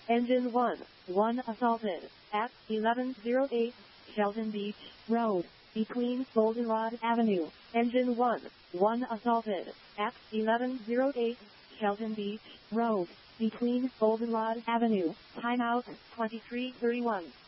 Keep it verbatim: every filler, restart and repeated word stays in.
Engine one, one assaulted, at eleven oh eight Shelton Beach Road, between Goldenrod Avenue. Engine one, one assaulted, at eleven oh eight Shelton Beach Road, between Goldenrod Avenue. Timeout twenty-three thirty-one.